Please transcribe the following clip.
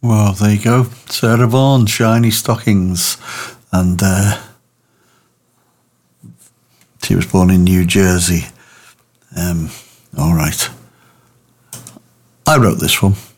Well, there you go. Sarah Vaughan, Shiny Stockings. And she was born in New Jersey. All right. I wrote this one.